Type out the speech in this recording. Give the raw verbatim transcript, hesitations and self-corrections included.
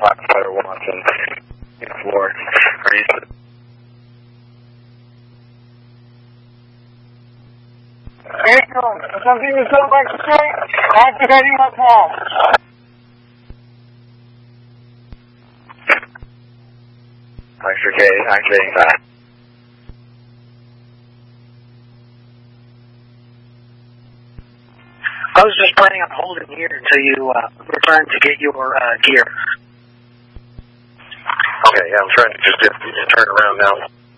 firefighter Watson, floor. Are you? April, something you would like to say? Activating my call. Mike K, activating that. I was just planning on holding here until you uh, return to get your uh, gear. Okay, yeah, I'm trying to just get, just turn around now.